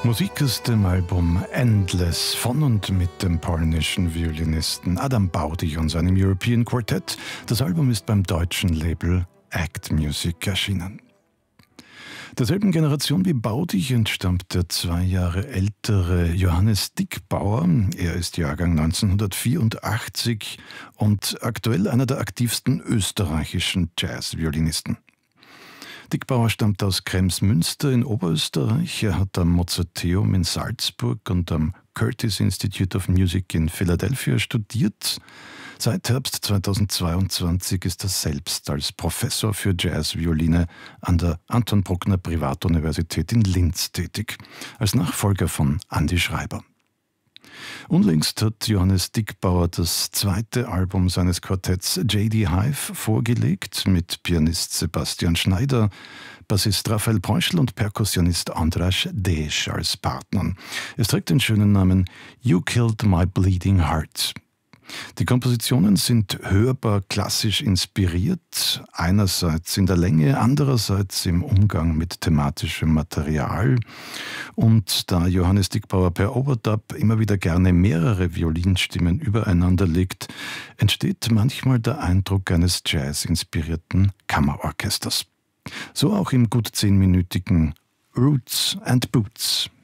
Musik aus dem Album Endless von und mit dem polnischen Violinisten Adam Baudig und seinem European Quartet. Das Album ist beim deutschen Label Act Music erschienen. Derselben Generation wie Baudig entstammt der 2 Jahre ältere Johannes Dickbauer. Er ist Jahrgang 1984 und aktuell einer der aktivsten österreichischen Jazz-Violinisten. Dickbauer stammt aus Kremsmünster in Oberösterreich. Er hat am Mozarteum in Salzburg und am Curtis Institute of Music in Philadelphia studiert. Seit Herbst 2022 ist er selbst als Professor für Jazzvioline an der Anton Bruckner Privatuniversität in Linz tätig, als Nachfolger von Andi Schreiber. Unlängst hat Johannes Dickbauer das 2. Album seines Quartetts J.D. Hive vorgelegt, mit Pianist Sebastian Schneider, Bassist Raphael Preuschl und Perkussionist Andras Dej als Partnern. Es trägt den schönen Namen You Killed My Bleeding Heart. Die Kompositionen sind hörbar klassisch inspiriert, einerseits in der Länge, andererseits im Umgang mit thematischem Material. Und da Johannes Dickbauer per Overdub immer wieder gerne mehrere Violinstimmen übereinander legt, entsteht manchmal der Eindruck eines Jazz-inspirierten Kammerorchesters. So auch im gut 10-minütigen Roots and Boots.